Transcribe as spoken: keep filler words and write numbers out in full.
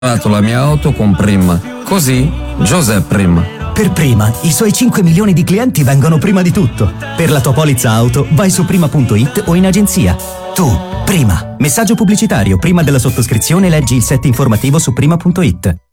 la mia auto con Prima. Così, Giuseppe Prima. Per Prima, i suoi cinque milioni di clienti vengono prima di tutto. Per la tua polizza auto, vai su prima punto it o in agenzia. Tu, Prima. Messaggio pubblicitario. Prima della sottoscrizione leggi il set informativo su prima punto it.